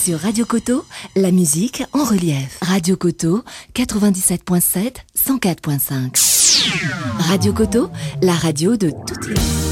Sur Radio Coteau, la musique en relief. Radio Coteau, 97.7, 104.5. Radio Coteau, la radio de toutes les...